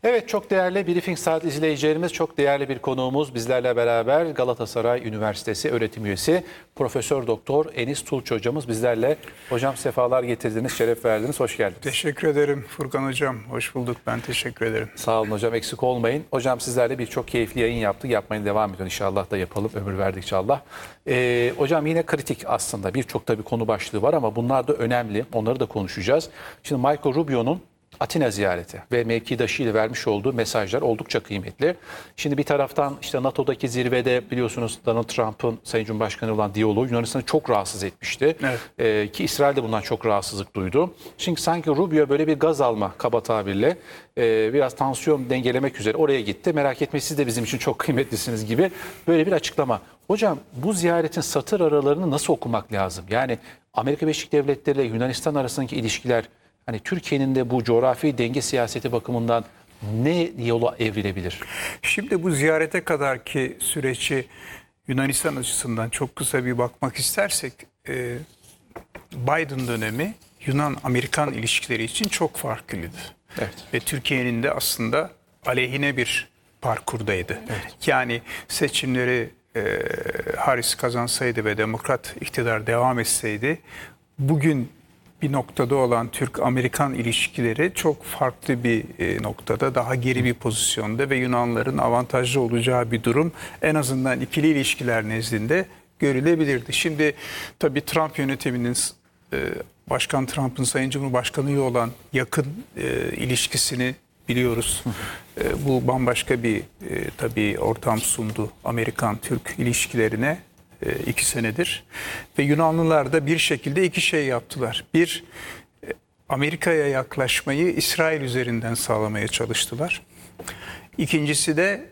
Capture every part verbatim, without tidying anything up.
Evet, çok değerli Briefing Saat izleyicilerimiz, çok değerli bir konuğumuz bizlerle beraber Galatasaray Üniversitesi öğretim üyesi Profesör Doktor Enis Tulç hocamız bizlerle. Hocam sefalar getirdiniz, şeref verdiniz, hoş geldiniz. Teşekkür ederim Furkan hocam. Hoş bulduk. Ben teşekkür ederim. Sağ olun hocam, eksik olmayın. Hocam sizlerle birçok keyifli yayın yaptık. Yapmaya devam ediyoruz. İnşallah da yapalım. Ömür verdikçe Allah. Ee, hocam yine kritik aslında. Birçok tabii konu başlığı var ama bunlar da önemli. Onları da konuşacağız. Şimdi Marco Rubio'nun Atina ziyareti ve mevkidaşı ile vermiş olduğu mesajlar oldukça kıymetli. Şimdi bir taraftan işte NATO'daki zirvede biliyorsunuz Donald Trump'ın Sayın Cumhurbaşkanı olan diyaloğu Yunanistan'ı çok rahatsız etmişti. Evet. Ee, ki İsrail de bundan çok rahatsızlık duydu. Şimdi sanki Rubio böyle bir gaz alma kaba tabirle e, biraz tansiyon dengelemek üzere oraya gitti. Merak etmeyin, siz de bizim için çok kıymetlisiniz gibi böyle bir açıklama. Hocam bu ziyaretin satır aralarını nasıl okumak lazım? Yani Amerika Birleşik Devletleri ile Yunanistan arasındaki ilişkiler, hani Türkiye'nin de bu coğrafi denge siyaseti bakımından ne yola evrilebilir? Şimdi bu ziyarete kadar ki süreci Yunanistan açısından çok kısa bir bakmak istersek, e, Biden dönemi Yunan-Amerikan ilişkileri için çok farklıydı. Evet. Ve Türkiye'nin de aslında aleyhine bir parkurdaydı. Evet. Yani seçimleri e, Harris kazansaydı ve demokrat iktidar devam etseydi, bugün bir noktada olan Türk-Amerikan ilişkileri çok farklı bir noktada, daha geri bir pozisyonda ve Yunanların avantajlı olacağı bir durum en azından ikili ilişkiler nezdinde görülebilirdi. Şimdi tabii Trump yönetiminin, Başkan Trump'ın Sayın Cumhurbaşkanı ile olan yakın ilişkisini biliyoruz. Bu bambaşka bir tabii ortam sundu Amerikan-Türk ilişkilerine. iki senedir ve Yunanlılar da bir şekilde iki şey yaptılar. Bir, Amerika'ya yaklaşmayı İsrail üzerinden sağlamaya çalıştılar. İkincisi de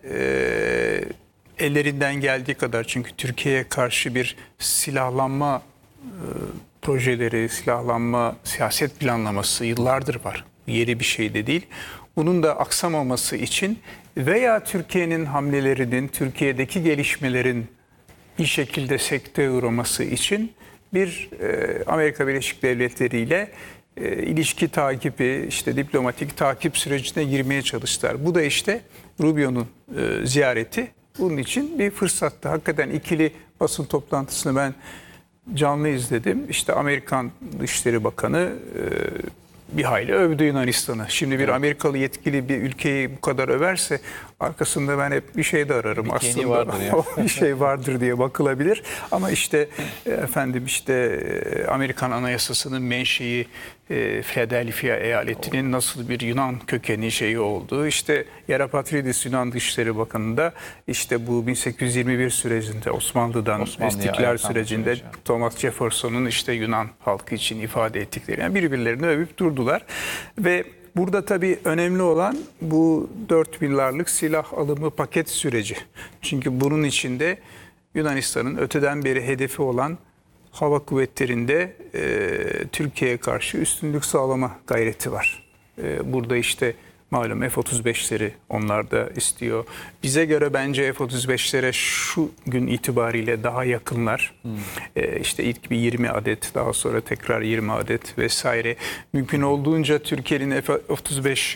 e, ellerinden geldiği kadar, çünkü Türkiye'ye karşı bir silahlanma e, projeleri, silahlanma siyaset planlaması yıllardır var. Yeni bir şey de değil. Bunun da aksamaması için veya Türkiye'nin hamlelerinin, Türkiye'deki gelişmelerin bir şekilde sekteye uğraması için bir e, Amerika Birleşik Devletleri ile e, ilişki takibi, işte diplomatik takip sürecine girmeye çalıştılar. Bu da işte Rubio'nun e, ziyareti bunun için bir fırsattı. Hakikaten ikili basın toplantısını ben canlı izledim. İşte Amerikan Dışişleri Bakanı e, bir hayli övdü Yunanistan'ı. Şimdi bir Amerikalı yetkili bir ülkeyi bu kadar överse arkasında ben hep bir şey de ararım. Bir aslında vardır bir şey vardır diye bakılabilir. Ama işte efendim işte Amerikan Anayasası'nın menşei Philadelphia eyaletinin nasıl bir Yunan kökeni şeyi olduğu, işte Yerapatridis Yunan Dışişleri Bakanı'nda işte bu bin sekiz yüz yirmi bir sürecinde Osmanlı'dan istiklal sürecinde süreci. Thomas Jefferson'un işte Yunan halkı için ifade ettikleri, yani birbirlerini övüp durdular ve burada tabii önemli olan bu dört milyarlık silah alımı paket süreci. Çünkü bunun içinde Yunanistan'ın öteden beri hedefi olan hava kuvvetlerinde e, Türkiye'ye karşı üstünlük sağlama gayreti var. E, burada işte malum F otuz beşleri onlar da istiyor. Bize göre bence F otuz beşlere şu gün itibariyle daha yakınlar. Hmm. E, işte ilk bir yirmi adet, daha sonra tekrar yirmi adet vesaire. Mümkün olduğunca Türkiye'nin F otuz beş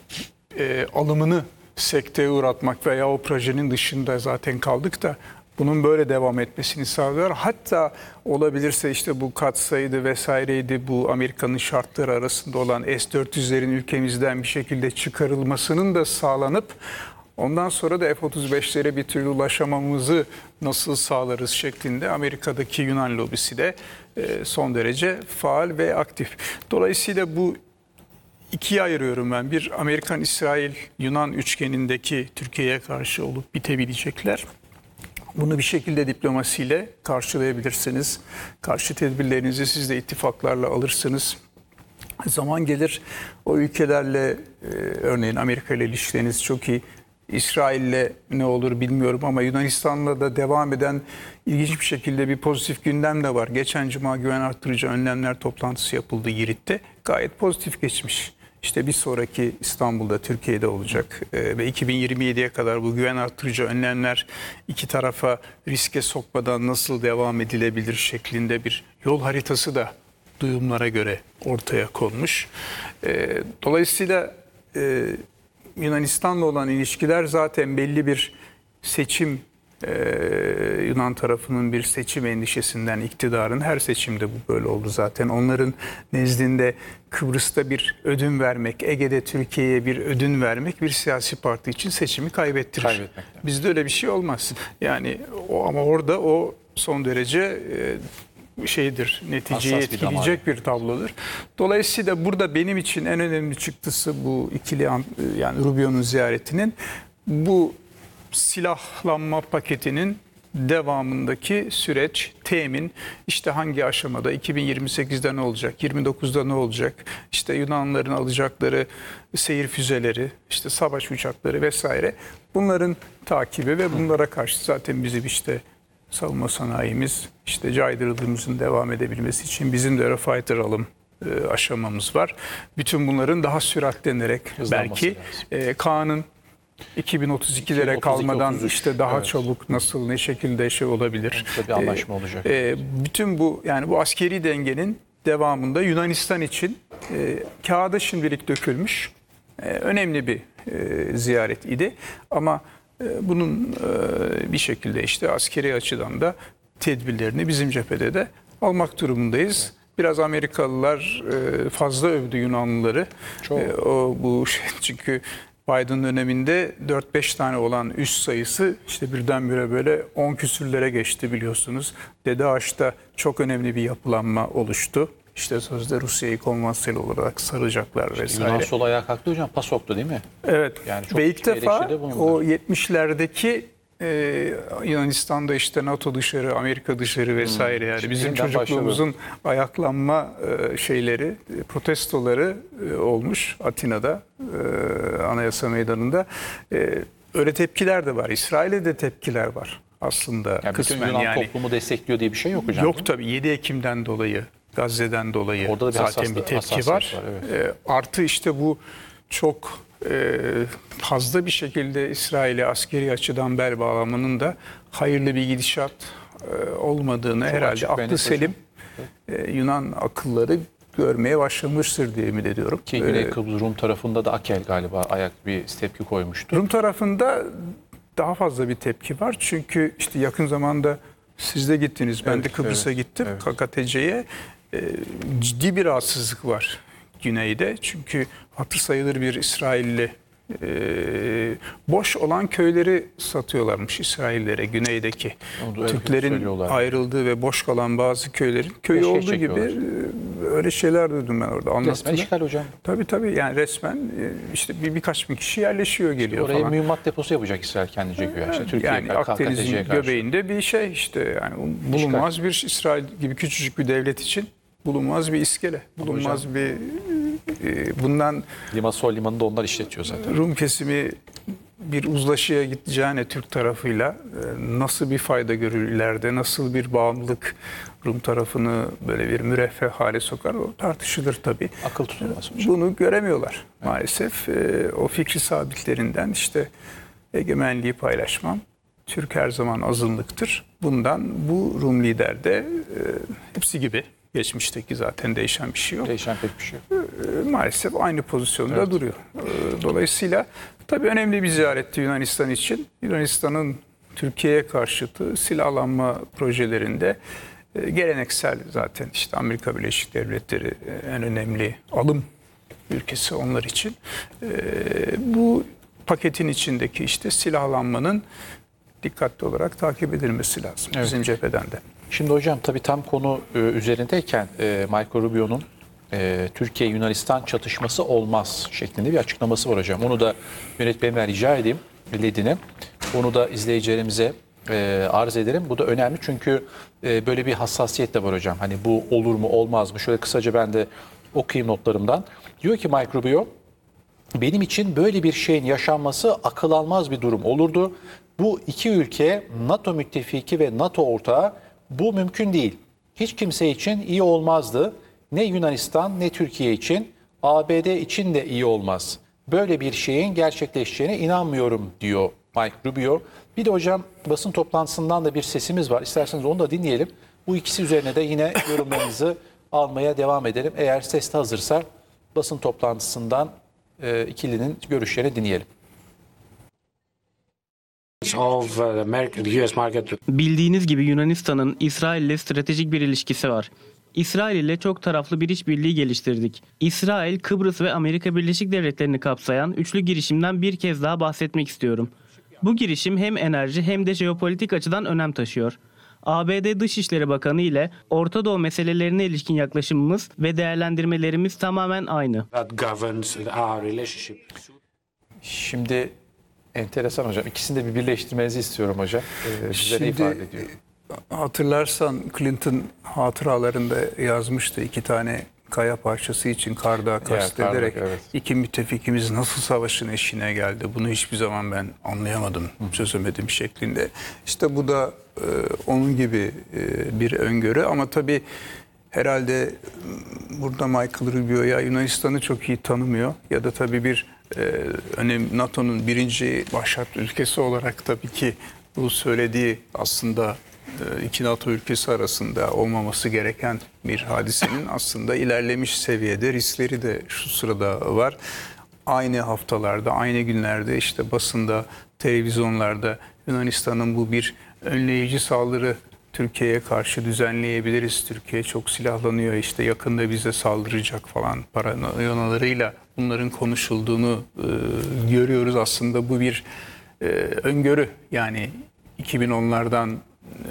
e, alımını sekteye uğratmak veya o projenin dışında zaten kaldık da bunun böyle devam etmesini sağlıyor. Hatta olabilirse işte bu katsayıydı vesaireydi, bu Amerika'nın şartları arasında olan S dört yüzlerin ülkemizden bir şekilde çıkarılmasının da sağlanıp ondan sonra da F otuz beşlere bir türlü ulaşamamızı nasıl sağlarız şeklinde Amerika'daki Yunan lobisi de son derece faal ve aktif. Dolayısıyla bu ikiye ayırıyorum ben. Bir, Amerikan-İsrail-Yunan üçgenindeki Türkiye'ye karşı olup bitebilecekler. Bunu bir şekilde diplomasiyle karşılayabilirsiniz. Karşı tedbirlerinizi siz de ittifaklarla alırsınız. Zaman gelir o ülkelerle, e, örneğin Amerika ile ilişkileriniz çok iyi. İsrail'le ne olur bilmiyorum ama Yunanistan'la da devam eden ilginç bir şekilde bir pozitif gündem de var. Geçen cuma güven arttırıcı önlemler toplantısı yapıldı Girit'te. Gayet pozitif geçmiş. İşte bir sonraki İstanbul'da, Türkiye'de olacak ee, ve iki bin yirmi yediye kadar bu güven artırıcı önlemler iki tarafa riske sokmadan nasıl devam edilebilir şeklinde bir yol haritası da duyumlara göre ortaya konmuş. Ee, dolayısıyla e, Yunanistan'la olan ilişkiler zaten belli bir seçim, e, Yunan tarafının bir seçim endişesinden, iktidarın her seçimde bu böyle oldu zaten. Onların nezdinde Kıbrıs'ta bir ödün vermek, Ege'de Türkiye'ye bir ödün vermek bir siyasi parti için seçimi kaybettirir. Kaybetmek. Bizde öyle bir şey olmaz. Yani o, ama orada o son derece e, şeydir, neticeyi Hassas bir etkileyecek bir tablodur. Dolayısıyla burada benim için en önemli çıktısı bu ikili an- yani Rubio'nun ziyaretinin bu silahlanma paketinin devamındaki süreç, temin, işte hangi aşamada, iki bin yirmi sekizde ne olacak, yirmi dokuzda ne olacak, işte Yunanlıların alacakları seyir füzeleri, işte savaş uçakları vesaire, bunların takibi ve bunlara karşı zaten bizim işte savunma sanayimiz, işte caydırıldığımızın devam edebilmesi için bizim de Eurofighter alım e, aşamamız var. Bütün bunların daha süratlenerek Hızlanması belki e, Kaan'ın iki bin otuz ikilere kalmadan otuz iki, işte daha evet. çabuk nasıl ne şekilde şey olabilir. Tabii anlaşma olacak. E, bütün bu yani bu askeri dengenin devamında Yunanistan için e, kağıda şimdilik dökülmüş e, önemli bir e, ziyaret idi. Ama e, bunun e, bir şekilde işte askeri açıdan da tedbirlerini bizim cephede de almak durumundayız. Biraz Amerikalılar e, fazla övdü Yunanlıları. Çok. E, o bu şey, çünkü Biden döneminde dört beş tane olan üs sayısı işte birdenbire böyle on küsürlere geçti biliyorsunuz. Dede Ağaç'ta çok önemli bir yapılanma oluştu. İşte sözde Rusya'yı konvansiyel olarak saracaklar vesaire. Yunan sol ayağa kalktı hocam. PASOK'tu değil mi? Evet. Yani çok Ve ilk ciddi defa eleştiride bulundu. o yetmişlerdeki e, Yunanistan'da işte NATO dışarı, Amerika dışarı vesaire yani Şimdi bizim yeniden çocukluğumuzun ayaklanma e, şeyleri, e, protestoları e, olmuş Atina'da, e, Anayasa Meydanı'nda. E, öyle tepkiler de var. İsrail'e de tepkiler var aslında Yani bütün kısmen Yunan yani. toplumu destekliyor diye bir şey yok hocam. Yok tabii yedi Ekim'den dolayı, Gazze'den dolayı Orada da bir zaten hassaslık- bir tepki hassasiyet var. var, evet. E, artı işte bu çok e, fazla bir şekilde İsrail'e askeri açıdan bel bağlamanın da hayırlı bir gidişat e, olmadığını herhalde açık ve aklı net selim e, Yunan akılları görmeye başlamıştır diye ümit ediyorum. Ki Güney E, Kıbrıs Rum tarafında da Akel galiba ayak bir tepki koymuştu. Rum tarafında daha fazla bir tepki var. Çünkü işte yakın zamanda siz de gittiniz. Ben Evet, de Kıbrıs'a evet, gittim. evet. K K T C'ye. E, ciddi bir rahatsızlık var güneyde. Çünkü hatır sayılır bir İsrailli e, boş olan köyleri satıyorlarmış İsraillere güneydeki. Onu da öyle Türklerin söylüyorlar. ayrıldığı ve boş kalan bazı köylerin köyü Peşkeş olduğu gibi çekiyorlar. e, öyle şeyler duydum ben orada Resmen anlattılar. işgal hocam. Tabii tabii yani resmen e, işte bir birkaç bin kişi yerleşiyor geliyor Oraya falan. mühimmat deposu yapacak İsrail kendince güya. İşte Türkiye Yani K K T C'ye Akdeniz'in karşı. göbeğinde bir şey işte yani bulunmaz bir İsrail gibi küçücük bir devlet için bulunmaz bir iskele, bulunmaz bir e, bundan Limassol limanını da onlar işletiyor zaten. Rum kesimi bir uzlaşıya gideceğine Türk tarafıyla e, nasıl bir fayda görür ileride, nasıl bir bağımlılık Rum tarafını böyle bir müreffeh hale sokar o tartışılır tabii. Akıl tutulmaz hocam. Bunu göremiyorlar maalesef. E, o fikri sabitlerinden işte egemenliği paylaşmam. Türk her zaman azınlıktır. Bundan bu Rum lider de e, hepsi gibi geçmişteki zaten değişen bir şey yok. Değişen pek bir şey yok. E, maalesef aynı pozisyonda Evet. duruyor. E, dolayısıyla tabii önemli bir ziyaretti Yunanistan için. Yunanistan'ın Türkiye'ye karşıtı silahlanma projelerinde e, geleneksel zaten işte Amerika Birleşik Devletleri e, en önemli alım ülkesi onlar için. E, bu paketin içindeki işte silahlanmanın dikkatli olarak takip edilmesi lazım Evet. bizim cepheden de. Şimdi hocam tabii tam konu e, üzerindeyken e, Marco Rubio'nun e, Türkiye-Yunanistan çatışması olmaz şeklinde bir açıklaması var hocam. Onu da yönetmenime rica edeyim, Ledin'e. Onu da izleyicilerimize e, arz ederim. Bu da önemli çünkü e, böyle bir hassasiyet de var hocam. Hani bu olur mu olmaz mı? Şöyle kısaca ben de okuyayım notlarımdan. Diyor ki Marco Rubio, benim için böyle bir şeyin yaşanması akıl almaz bir durum olurdu. Bu iki ülke NATO müttefiki ve NATO ortağı, bu mümkün değil. Hiç kimse için iyi olmazdı. Ne Yunanistan ne Türkiye için, A B D için de iyi olmaz. Böyle bir şeyin gerçekleşeceğine inanmıyorum diyor Mike Rubio. Bir de hocam basın toplantısından da bir sesimiz var. İsterseniz onu da dinleyelim. Bu ikisi üzerine de yine yorumlarınızı almaya devam edelim. Eğer ses de hazırsa basın toplantısından e, ikilinin görüşlerini dinleyelim. Of the American, the U S market. Bildiğiniz gibi Yunanistan'ın İsrail ile stratejik bir ilişkisi var. İsrail ile çok taraflı bir işbirliği geliştirdik. İsrail, Kıbrıs ve Amerika Birleşik Devletleri'ni kapsayan üçlü girişimden bir kez daha bahsetmek istiyorum. Bu girişim hem enerji hem de jeopolitik açıdan önem taşıyor. A B D Dışişleri Bakanı ile Orta Doğu meselelerine ilişkin yaklaşımımız ve değerlendirmelerimiz tamamen aynı. That governs our relationship. Şimdi enteresan hocam. İkisini de bir birleştirmenizi istiyorum hocam. Ee, bize ne Şimdi, ifade ediyor? Hatırlarsan Clinton hatıralarında yazmıştı iki tane kaya parçası için Kardağı kastederek Kardak, evet. iki müttefikimiz nasıl savaşın eşiğine geldi. Bunu hiçbir zaman ben anlayamadım, Hı. çözemedim şeklinde. İşte bu da e, onun gibi e, bir öngörü ama tabii herhalde burada Michael Rubio'ya Yunanistan'ı çok iyi tanımıyor ya da tabii bir e, önemli NATO'nun birinci başat ülkesi olarak tabii ki bu söylediği aslında iki NATO ülkesi arasında olmaması gereken bir hadisenin aslında ilerlemiş seviyede riskleri de şu sırada var. Aynı haftalarda, aynı günlerde işte basında, televizyonlarda Yunanistan'ın bu bir önleyici saldırı Türkiye'ye karşı düzenleyebiliriz. Türkiye çok silahlanıyor, işte yakında bize saldıracak falan paranoyalarıyla bunların konuşulduğunu e, görüyoruz. Aslında bu bir e, öngörü, yani iki bin onlardan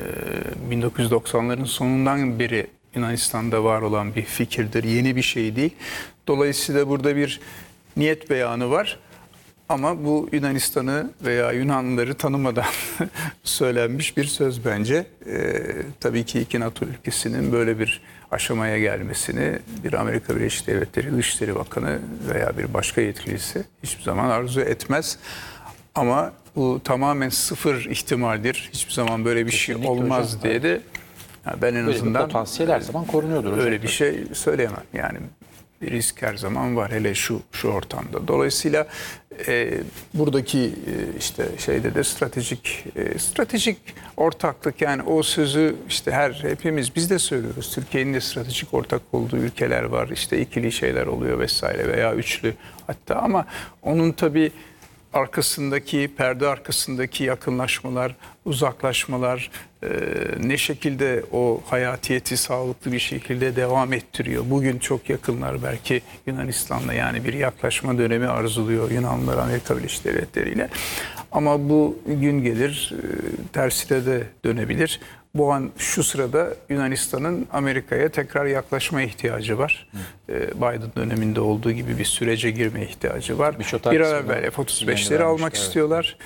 bin dokuz yüz doksanların sonundan beri Yunanistan'da var olan bir fikirdir. Yeni bir şey değil. Dolayısıyla burada bir niyet beyanı var. Ama bu Yunanistan'ı veya Yunanlıları tanımadan söylenmiş bir söz bence. Ee, tabii ki iki NATO ülkesinin böyle bir aşamaya gelmesini bir Amerika Birleşik Devletleri Dışişleri Bakanı veya bir başka yetkilisi hiçbir zaman arzu etmez. Ama bu tamamen sıfır ihtimaldir. Hiçbir zaman böyle bir Kesinlikle şey olmaz hocam, diye evet. de yani ben en Böyle azından bir potansiyel her zaman korunuyordur hocam. öyle bir şey söyleyemem. Yani bir risk her zaman var, hele şu şu ortamda. Dolayısıyla e, buradaki e, işte şeyde de stratejik e, stratejik ortaklık, yani o sözü işte her hepimiz biz de söylüyoruz. Türkiye'nin de stratejik ortak olduğu ülkeler var. İşte ikili şeyler oluyor vesaire veya üçlü hatta, ama onun tabii arkasındaki, perde arkasındaki yakınlaşmalar, uzaklaşmalar e, ne şekilde o hayatiyeti sağlıklı bir şekilde devam ettiriyor. Bugün çok yakınlar belki Yunanistan'la, yani bir yaklaşma dönemi arzuluyor Yunanlılar Amerika Birleşik Devletleri ile. Ama bu gün gelir e, tersine de dönebilir. Bu an şu sırada Yunanistan'ın Amerika'ya tekrar yaklaşma ihtiyacı var. Ee, Biden döneminde olduğu gibi bir sürece girme ihtiyacı var. Bir an evvel F otuz beşleri almak evet. istiyorlar.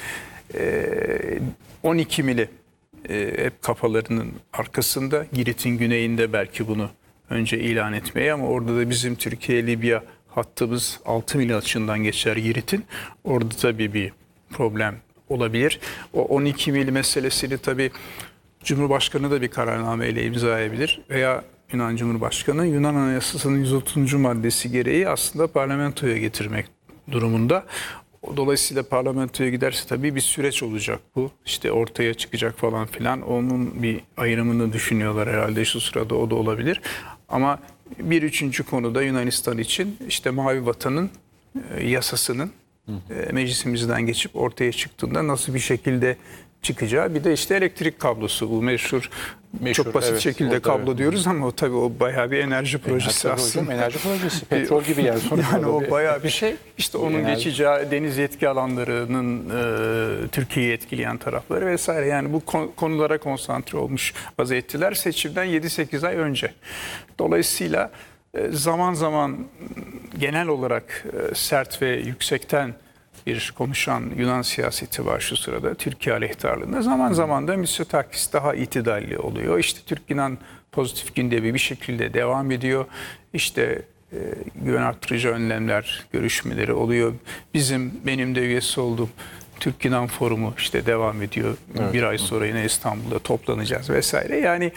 Ee, on iki mili e, hep kafalarının arkasında. Girit'in güneyinde belki bunu önce ilan etmeyi, ama orada da bizim Türkiye-Libya hattımız altı mil açığından geçer Girit'in. Orada tabii bir problem olabilir. O on iki mil meselesini tabii Cumhurbaşkanı da bir kararnameyle imzalayabilir veya Yunan Cumhurbaşkanı Yunan Anayasası'nın yüz otuzuncu maddesi gereği aslında parlamentoya getirmek durumunda. Dolayısıyla parlamentoya giderse tabii bir süreç olacak bu. İşte ortaya çıkacak falan filan. Onun bir ayrımını düşünüyorlar herhalde şu sırada, o da olabilir. Ama bir üçüncü konuda Yunanistan için işte Mavi Vatan'ın e, yasasının e, meclisimizden geçip ortaya çıktığında nasıl bir şekilde çıkacağı, bir de işte elektrik kablosu, bu meşhur, meşhur çok basit evet, şekilde kablo tabii. diyoruz ama o tabii o bayağı bir enerji projesi enerji aslında. Hocam, enerji projesi, petrol gibi yani. Yani o bayağı bir şey. İşte onun enerji. geçeceği deniz yetki alanlarının e, Türkiye'yi etkileyen tarafları vesaire. Yani bu konulara konsantre olmuş vaziyettiler seçimden yedi sekiz ay önce. Dolayısıyla e, zaman zaman genel olarak e, sert ve yüksekten bir konuşan Yunan siyaseti var şu sırada Türkiye aleyhtarlığında. Zaman zaman da Mitsotakis daha itidalli oluyor. İşte Türk-Yunan pozitif gündemi bir şekilde devam ediyor. İşte e, güven arttırıcı önlemler görüşmeleri oluyor. Bizim, benim de üyesi olduğum Türk-Yunan forumu işte devam ediyor. Evet. Bir ay sonra yine İstanbul'da toplanacağız vesaire. Yani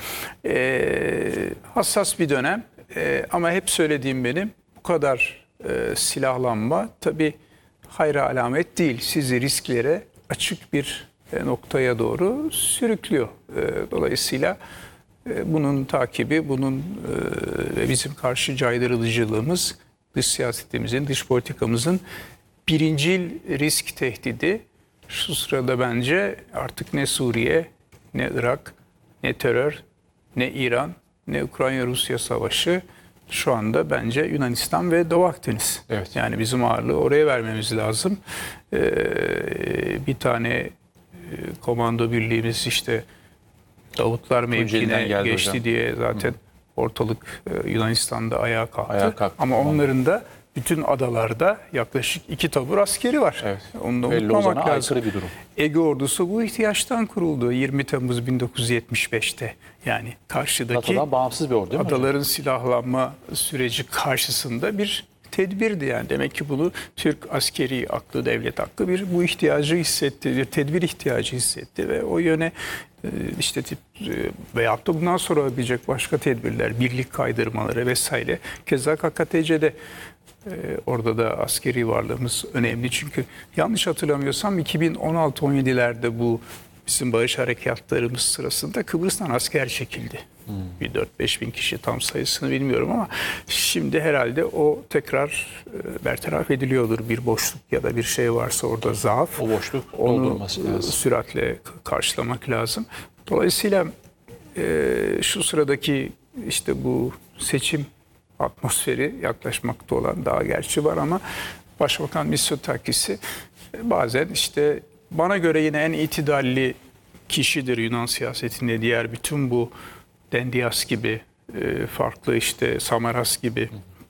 e, hassas bir dönem e, ama hep söylediğim benim, bu kadar e, silahlanma tabii hayra alamet değil. Sizi risklere açık bir noktaya doğru sürüklüyor. Dolayısıyla bunun takibi, bunun ve bizim karşı caydırıcılığımız dış siyasetimizin, dış politikamızın birincil risk tehdidi şu sırada bence artık ne Suriye, ne Irak, ne terör, ne İran, ne Ukrayna-Rusya savaşı, şu anda bence Yunanistan ve Doğu Akdeniz. Evet. Yani bizim ağırlığı oraya vermemiz lazım. Ee, bir tane e, komando birliğimiz işte Davutlar Tunceli'den mevkine geldi geçti hocam. diye zaten ortalık e, Yunanistan'da ayağa kalktı. Ayağa kalktı. Ama Tamam. onların da bütün adalarda yaklaşık iki tabur askeri var. Evet. Onu da Ve unutmamak Lozan'a lazım. aykırı bir durum. Ege ordusu bu ihtiyaçtan kuruldu yirmi Temmuz bin dokuz yüz yetmiş beşte. Yani karşıdaki NATO'dan bağımsız bir ordu değil mi hocam? adaların silahlanma süreci karşısında bir tedbirdi yani. Demek ki bunu Türk askeri aklı, devlet aklı bir bu ihtiyacı hissetti, bir tedbir ihtiyacı hissetti ve o yöne e, işte tip e, veyahut da bundan sonra alabilecek başka tedbirler, birlik kaydırmaları vesaire. Keza K K T C'de e, orada da askeri varlığımız önemli. Çünkü yanlış hatırlamıyorsam iki bin on altı on yedilerde bu bizim barış harekatlarımız sırasında Kıbrıs'tan asker çekildi. Hmm. Bir dört beş bin kişi, tam sayısını bilmiyorum ama şimdi herhalde o tekrar e, bertaraf ediliyordur. Bir boşluk ya da bir şey varsa orada zaaf. O boşluk Onu doldurması e, lazım. süratle karşılamak lazım. Dolayısıyla e, şu sıradaki işte bu seçim atmosferi yaklaşmakta olan daha gerçi var ama Başbakan Mitsotakis'i e, bazen işte bana göre yine en itidalli kişidir Yunan siyasetinde. Diğer bütün bu Dendias gibi, e, farklı işte Samaras gibi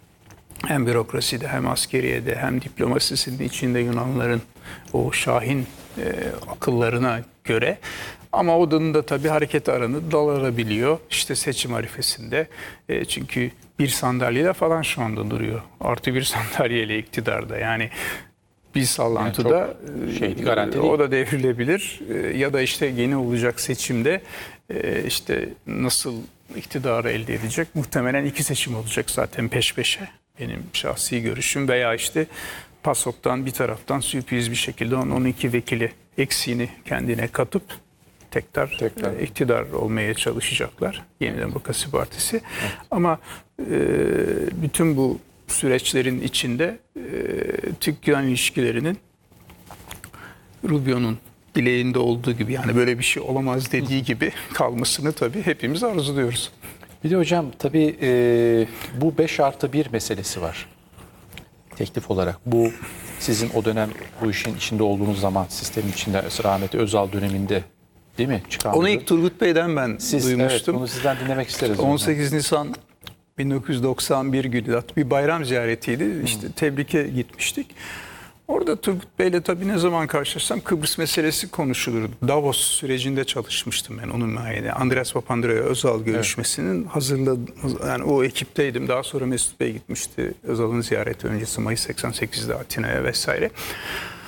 hem bürokraside hem askeriyede hem diplomasisinin içinde Yunanlıların o şahin e, akıllarına göre. Ama odanın da tabii hareket aranı dalarabiliyor. İşte seçim arifesinde. E, çünkü bir sandalyeyle falan şu anda duruyor. Artı bir sandalyeyle iktidarda. Yani bir sallantıda Yani çok şey, e, garanti o değil. da devrilebilir. E, ya da işte yeni olacak seçimde e, işte nasıl iktidarı elde edecek? Muhtemelen iki seçim olacak zaten peş peşe. Benim şahsi görüşüm veya işte PASOK'tan bir taraftan sürpriz bir şekilde on on iki vekili eksiğini kendine katıp tekrar, Tekrar. e, iktidar olmaya çalışacaklar. Yeni Demokrasi Partisi. Evet. Ama e, bütün bu süreçlerin içinde e, Türk-Yunan ilişkilerinin Rubio'nun dileğinde olduğu gibi, yani böyle bir şey olamaz dediği gibi kalmasını tabii hepimiz arzuluyoruz. Bir de hocam tabii e, bu beş artı bir meselesi var. Teklif olarak. Bu sizin o dönem bu işin içinde olduğunuz zaman, sistemin içinde rahmetli Özal döneminde değil mi? Çıkan Onu bir- ilk Turgut Bey'den ben Siz, duymuştum. Evet, bunu sizden dinlemek isteriz. on hocam. sekiz Nisan bin dokuz yüz doksan bir günü bir bayram ziyaretiydi. İşte tebrike gitmiştik. Orada Turgut Bey'le tabii ne zaman karşılaşsam Kıbrıs meselesi konuşulurdu. Davos sürecinde çalışmıştım ben onun mahiyede. Andreas Papandreou Özal görüşmesinin hazırladı. Yani o ekipteydim. Daha sonra Mesut Bey gitmişti Özal'ın ziyareti öncesi Mayıs seksen sekizde Atina'ya vesaire.